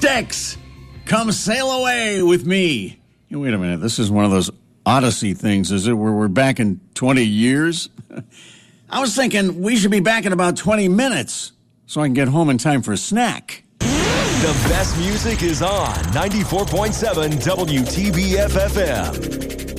Styx, come sail away with me. Hey, wait a minute, this is one of those Odyssey things, is it, where we're back in 20 years? I was thinking we should be back in about 20 minutes so I can get home in time for a snack. The best music is on 94.7 WTBF FM.